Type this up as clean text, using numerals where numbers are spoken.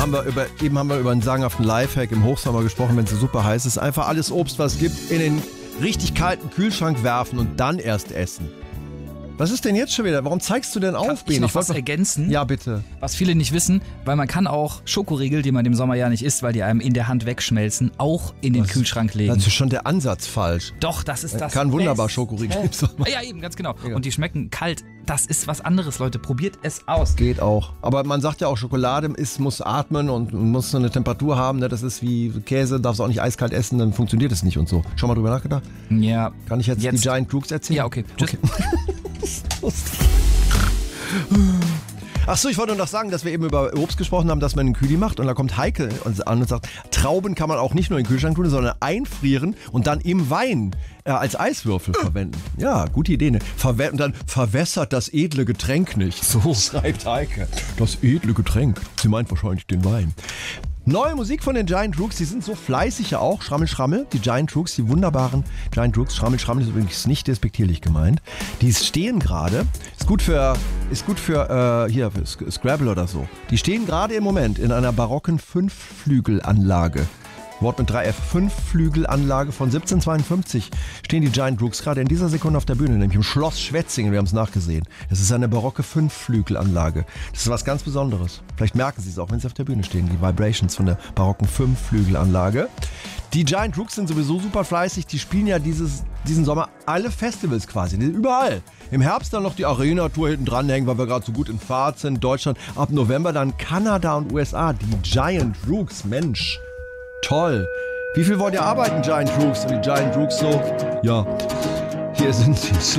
Eben haben wir über einen sagenhaften Lifehack im Hochsommer gesprochen, wenn es so super heiß ist. Einfach alles Obst, was es gibt, in den richtig kalten Kühlschrank werfen und dann erst essen. Was ist denn jetzt schon wieder? Warum zeigst du denn auf, Kann ich noch was ergänzen? Ja, bitte. Was viele nicht wissen, weil man kann auch Schokoriegel, die man im Sommer ja nicht isst, weil die einem in der Hand wegschmelzen, auch in den Kühlschrank legen. Das ist schon der Ansatz falsch. Doch, das ist das. Kann wunderbar Schokoriegel im Sommer. Ja, eben, ganz genau. Ja. Und die schmecken kalt. Das ist was anderes, Leute. Probiert es aus. Geht auch. Aber man sagt ja auch, Schokolade muss atmen und muss eine Temperatur haben. Ne? Das ist wie Käse, darfst du auch nicht eiskalt essen, dann funktioniert es nicht und so. Schon mal drüber nachgedacht? Ja. Kann ich jetzt die Giant Crooks erzählen? Ja, okay. Tschüss. Achso, ich wollte nur noch sagen, dass wir eben über Obst gesprochen haben, dass man einen Kühli macht und da kommt Heike an und sagt, Trauben kann man auch nicht nur in den Kühlschrank tun, sondern einfrieren und dann im Wein als Eiswürfel verwenden. Ja, gute Idee. Ne? Und dann verwässert das edle Getränk nicht. So schreibt Heike. Das edle Getränk. Sie meint wahrscheinlich den Wein. Neue Musik von den Giant Rooks, die sind so fleißig ja auch. Schrammel, Schrammel, die Giant Rooks, die wunderbaren Giant Rooks. Schrammel, Schrammel ist übrigens nicht despektierlich gemeint. Die stehen gerade, ist gut für Scrabble oder so. Die stehen gerade im Moment in einer barocken Fünfflügelanlage. Wort mit 3F. Fünfflügelanlage von 1752 stehen die Giant Rooks gerade in dieser Sekunde auf der Bühne, nämlich im Schloss Schwetzingen. Wir haben es nachgesehen. Es ist eine barocke Fünfflügelanlage. Das ist was ganz Besonderes. Vielleicht merken Sie es auch, wenn Sie auf der Bühne stehen. Die Vibrations von der barocken Fünfflügelanlage. Die Giant Rooks sind sowieso super fleißig. Die spielen ja diesen Sommer alle Festivals quasi. Überall. Im Herbst dann noch die Arena-Tour hinten dranhängen, weil wir gerade so gut in Fahrt sind. Deutschland. Ab November dann Kanada und USA. Die Giant Rooks. Mensch. Toll. Wie viel wollt ihr arbeiten, Giant Rooks? Und die Giant Rooks so, ja, hier sind sie.